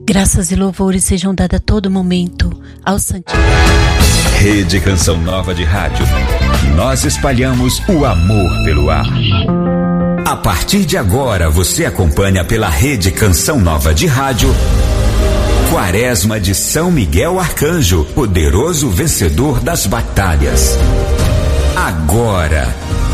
Graças e louvores sejam dados a todo momento ao Santíssimo. Rede Canção Nova de Rádio. Nós espalhamos o amor pelo ar. A partir de agora, você acompanha pela Rede Canção Nova de Rádio Quaresma de São Miguel Arcanjo, poderoso vencedor das batalhas. Agora,